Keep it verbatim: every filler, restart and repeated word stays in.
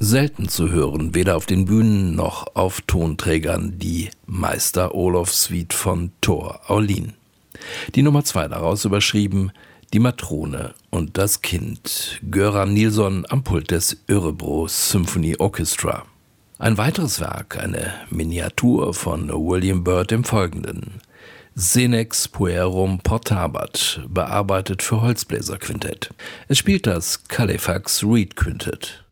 Selten zu hören, weder auf den Bühnen noch auf Tonträgern, die Meister-Olof-Suite von Tor Aulin. Die Nummer zwei daraus überschrieben Die Matrone und das Kind, Göran Nilsson am Pult des Örebro Symphony Orchestra. Ein weiteres Werk, eine Miniatur von William Byrd im Folgenden. Senex Puerum Portabat, bearbeitet für Holzbläserquintett. Es spielt das Calefax Reed Quintett.